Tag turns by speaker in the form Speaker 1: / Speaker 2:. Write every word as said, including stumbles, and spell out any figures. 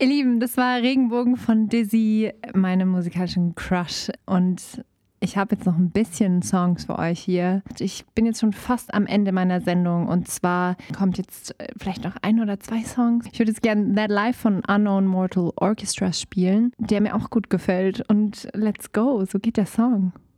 Speaker 1: Ihr Lieben, das war Regenbogen von Dizzy, meinem musikalischen Crush. Und ich habe jetzt noch ein bisschen Songs für euch hier. Ich bin jetzt schon fast am Ende meiner Sendung und zwar kommt jetzt vielleicht noch ein oder zwei Songs. Ich würde jetzt gerne That Life von Unknown Mortal Orchestra spielen, der mir auch gut gefällt. Und let's go, so geht der Song.